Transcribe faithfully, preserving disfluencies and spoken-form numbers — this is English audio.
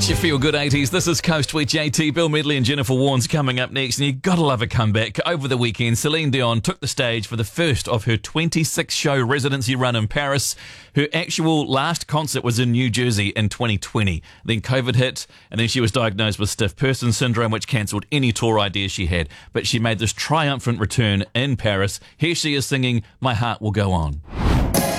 It's your Feel Good eighties. This is Coast with J T, Bill Medley and Jennifer Warnes coming up next. And you gotta love a comeback. Over the weekend, Celine Dion took the stage for the first of her twenty-six show residency run in Paris. Her actual last concert was in New Jersey in twenty twenty. Then COVID hit, and then she was diagnosed with stiff person syndrome, which cancelled any tour ideas she had. But she made this triumphant return in Paris. Here she is singing My Heart Will Go On.